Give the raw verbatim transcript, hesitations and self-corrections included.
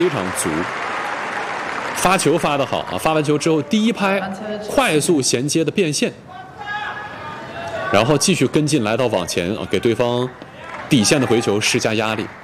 非常足。发球发得好啊！发完球之后，第一拍快速衔接的变线，然后继续跟进来到网前啊，给对方底线的回球施加压力。